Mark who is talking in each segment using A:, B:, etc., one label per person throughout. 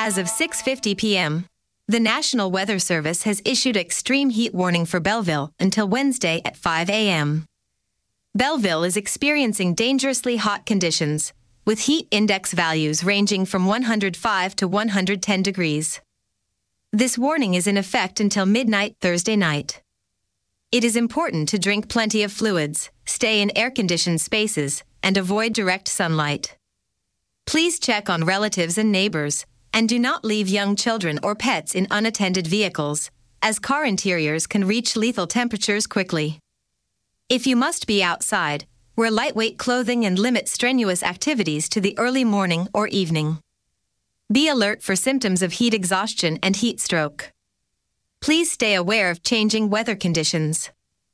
A: As of 6:50 p.m., the National Weather Service has issued extreme heat warning for Belleville until Wednesday at 5 a.m. Belleville is experiencing dangerously hot conditions, with heat index values ranging from 105 to 110 degrees. This warning is in effect until midnight Thursday night. It is important to drink plenty of fluids, stay in air-conditioned spaces, and avoid direct sunlight. Please check on relatives and neighbors, and do not leave young children or pets in unattended vehicles, as car interiors can reach lethal temperatures quickly. If you must be outside, wear lightweight clothing and limit strenuous activities to the early morning or evening. Be alert for symptoms of heat exhaustion and heat stroke. Please stay aware of changing weather conditions.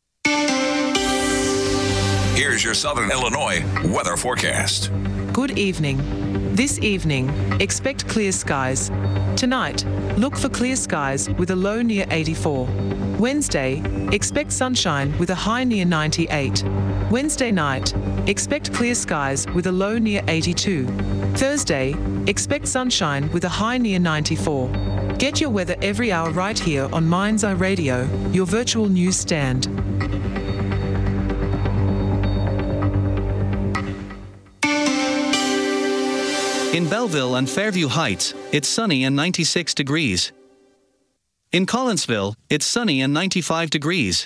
B: Here's your Southern Illinois weather forecast.
C: Good evening. This evening, expect clear skies. Tonight, look for clear skies with a low near 84. Wednesday, expect sunshine with a high near 98. Wednesday night, expect clear skies with a low near 82. Thursday, expect sunshine with a high near 94. Get your weather every hour right here on Mind's Eye Radio, your virtual news stand.
D: In Belleville and Fairview Heights, it's sunny and 96 degrees. In Collinsville, it's sunny and 95 degrees.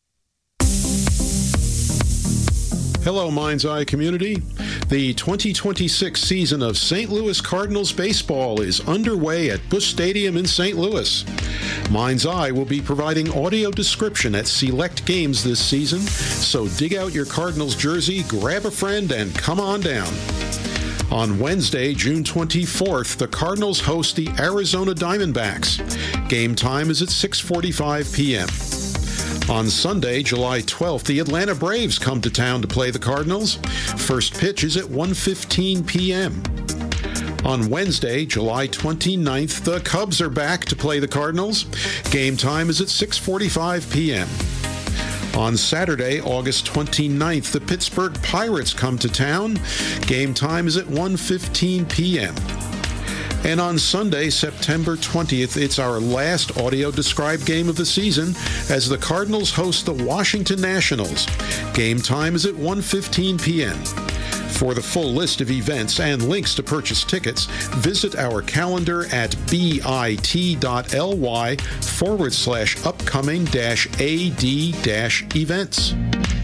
E: Hello, Mind's Eye community. The 2026 season of St. Louis Cardinals baseball is underway at Busch Stadium in St. Louis. Mind's Eye will be providing audio description at select games this season, so dig out your Cardinals jersey, grab a friend, and come on down. On Wednesday, June 24th, the Cardinals host the Arizona Diamondbacks. Game time is at 6:45 p.m. On Sunday, July 12th, the Atlanta Braves come to town to play the Cardinals. First pitch is at 1:15 p.m. On Wednesday, July 29th, the Cubs are back to play the Cardinals. Game time is at 6:45 p.m. On Saturday, August 29th, the Pittsburgh Pirates come to town. Game time is at 1:15 p.m. And on Sunday, September 20th, it's our last audio-described game of the season as the Cardinals host the Washington Nationals. Game time is at 1:15 p.m. For the full list of events and links to purchase tickets, visit our calendar at bit.ly/upcoming-ad-events.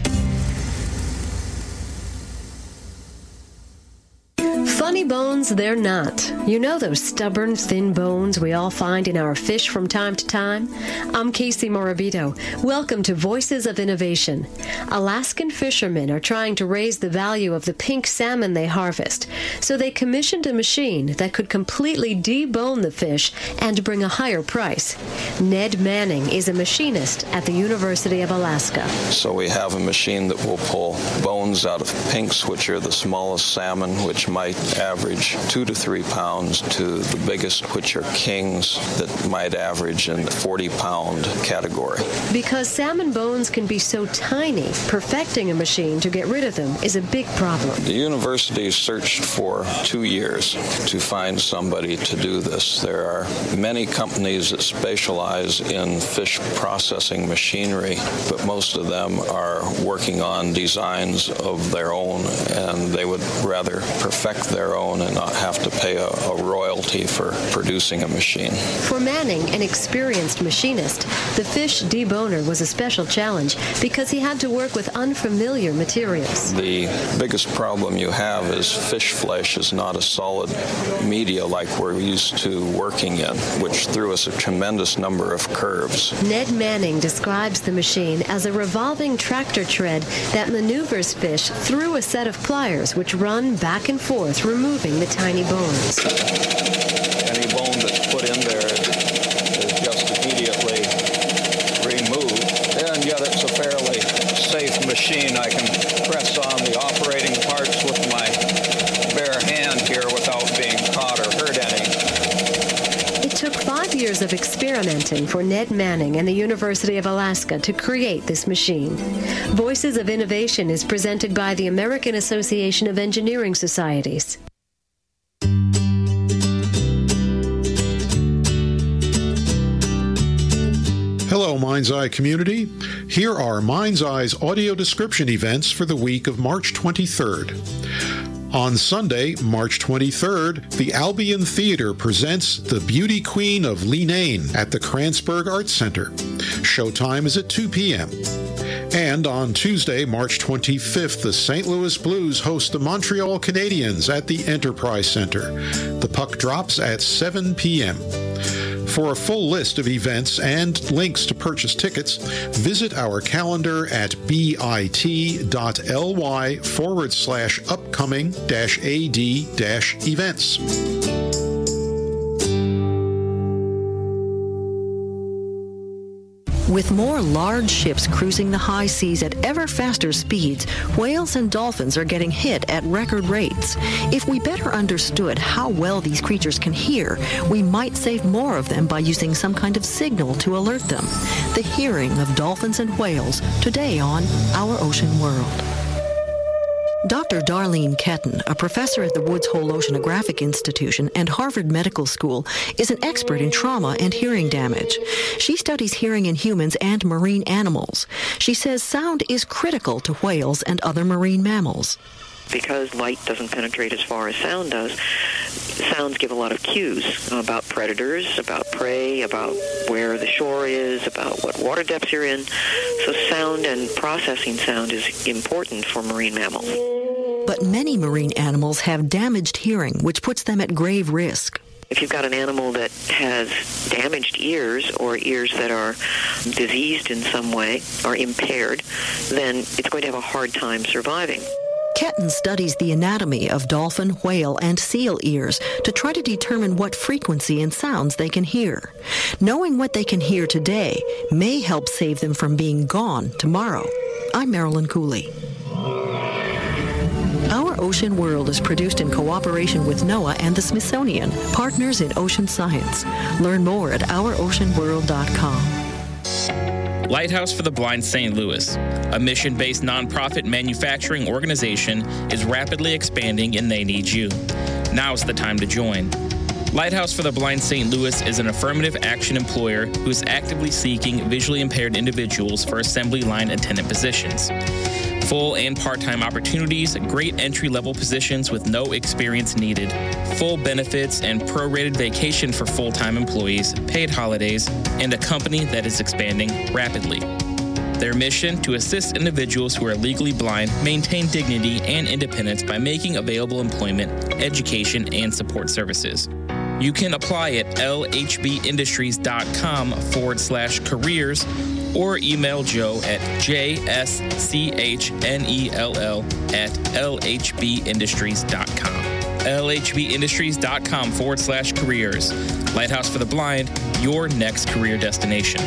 F: Funny bones, they're not. You know those stubborn, thin bones we all find in our fish from time to time? I'm Casey Morabito. Welcome to Voices of Innovation. Alaskan fishermen are trying to raise the value of the pink salmon they harvest, so they commissioned a machine that could completely debone the fish and bring a higher price. Ned Manning is a machinist at the University of Alaska.
G: So we have a machine that will pull bones out of pinks, which are the smallest salmon, which might average 2 to 3 pounds, to the biggest, which are kings, that might average in the 40-pound category.
F: Because salmon bones can be so tiny, perfecting a machine to get rid of them is a big problem.
G: The university searched for 2 years to find somebody to do this. There are many companies that specialize in fish processing machinery, but most of them are working on designs of their own, and they would rather perfect their own and not have to pay a royalty for producing a machine.
F: For Manning, an experienced machinist, the fish deboner was a special challenge because he had to work with unfamiliar materials.
G: The biggest problem you have is fish flesh is not a solid media like we're used to working in, which threw us a tremendous number of curves.
F: Ned Manning describes the machine as a revolving tractor tread that maneuvers fish through a set of pliers which run back and forth, removing the tiny bones.
G: Any bone that's put in there is just immediately removed, and yet it's a fairly safe machine. I can press on the operating parts with my bare hand here without being caught or hurt any.
F: It took 5 years of experimenting for Ned Manning and the University of Alaska to create this machine. Voices of Innovation is presented by the American Association of Engineering Societies.
E: Hello, Mind's Eye community. Here are Mind's Eye's audio description events for the week of March 23rd. On Sunday, March 23rd, the Albion Theater presents The Beauty Queen of Leenane at the Kranzberg Arts Center. Showtime is at 2 p.m. And on Tuesday, March 25th, the St. Louis Blues host the Montreal Canadiens at the Enterprise Center. The puck drops at 7 p.m. For a full list of events and links to purchase tickets, visit our calendar at bit.ly/upcoming-ad-events.
H: With more large ships cruising the high seas at ever faster speeds, whales and dolphins are getting hit at record rates. If we better understood how well these creatures can hear, we might save more of them by using some kind of signal to alert them. The hearing of dolphins and whales, today on Our Ocean World. Dr. Darlene Ketton, a professor at the Woods Hole Oceanographic Institution and Harvard Medical School, is an expert in trauma and hearing damage. She studies hearing in humans and marine animals. She says sound is critical to whales and other marine mammals.
I: Because light doesn't penetrate as far as sound does, sounds give a lot of cues about predators, about prey, about where the shore is, about what water depths you're in. So sound and processing sound is important for marine mammals.
H: But many marine animals have damaged hearing, which puts them at grave risk.
I: If you've got an animal that has damaged ears or ears that are diseased in some way or impaired, then it's going to have a hard time surviving.
H: Ketton studies the anatomy of dolphin, whale, and seal ears to try to determine what frequency and sounds they can hear. Knowing what they can hear today may help save them from being gone tomorrow. I'm Marilyn Cooley. Our Ocean World is produced in cooperation with NOAA and the Smithsonian, partners in ocean science. Learn more at ouroceanworld.com.
J: Lighthouse for the Blind St. Louis, a mission-based nonprofit manufacturing organization, is rapidly expanding and they need you. Now's the time to join. Lighthouse for the Blind St. Louis is an affirmative action employer who is actively seeking visually impaired individuals for assembly line attendant positions. Full and part-time opportunities, great entry-level positions with no experience needed, full benefits and prorated vacation for full-time employees, paid holidays, and a company that is expanding rapidly. Their mission: to assist individuals who are legally blind maintain dignity and independence by making available employment, education, and support services. You can apply at lhbindustries.com/careers or email Joe at jschnell@lhbindustries.com. lhbindustries.com/careers. Lighthouse for the Blind, your next career destination.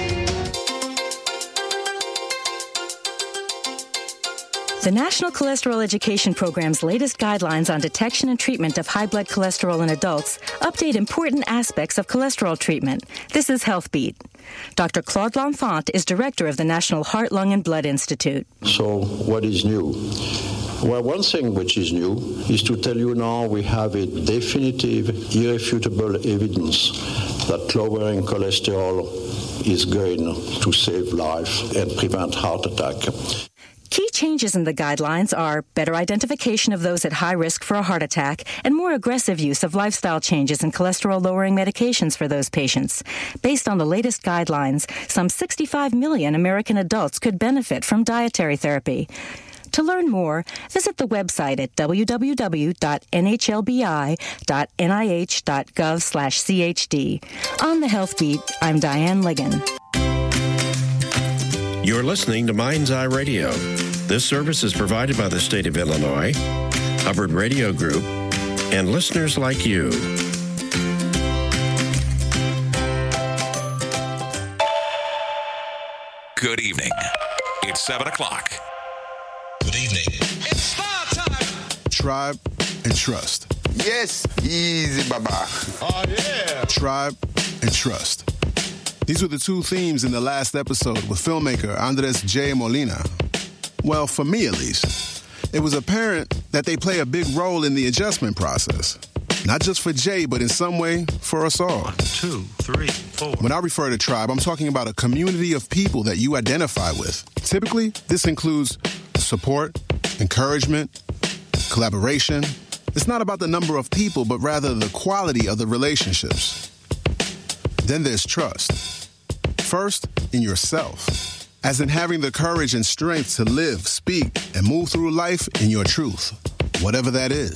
K: The National Cholesterol Education Program's latest guidelines on detection and treatment of high blood cholesterol in adults update important aspects of cholesterol treatment. This is HealthBeat. Dr. Claude L'Enfant is director of the National Heart, Lung, and Blood Institute.
L: So what is new? Well, one thing which is new is to tell you now we have a definitive, irrefutable evidence that lowering cholesterol is going to save life and prevent heart attack.
K: Key changes in the guidelines are better identification of those at high risk for a heart attack and more aggressive use of lifestyle changes and cholesterol-lowering medications for those patients. Based on the latest guidelines, some 65 million American adults could benefit from dietary therapy. To learn more, visit the website at www.nhlbi.nih.gov/CHD. On the Health Beat, I'm Diane Ligon.
M: You're listening to Mind's Eye Radio. This service is provided by the state of Illinois, Hubbard Radio Group, and listeners like you.
B: Good evening. It's 7 o'clock.
N: Good evening.
O: It's star time.
P: Tribe and trust.
Q: Yes, easy, Baba.
O: Oh, yeah.
P: Tribe and trust. These were the two themes in the last episode with filmmaker Andres J. Molina. Well, for me at least, it was apparent that they play a big role in the adjustment process. Not just for Jay, but in some way for us all.
R: 1, 2, 3, 4.
P: When I refer to tribe, I'm talking about a community of people that you identify with. Typically, this includes support, encouragement, collaboration. It's not about the number of people, but rather the quality of the relationships. Then there's trust. First, in yourself, as in having the courage and strength to live, speak, and move through life in your truth, whatever that is.